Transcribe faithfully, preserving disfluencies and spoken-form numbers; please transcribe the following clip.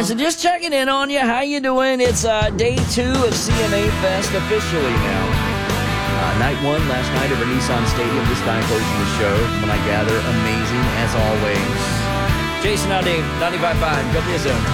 right, so just checking in on you. How you doing? It's uh, day two of C M A Fest officially now. Uh, night one last night over Nissan Stadium. This time closing the show. When I gather, amazing as always. Jason Aldean, ninety-five point five, W S O.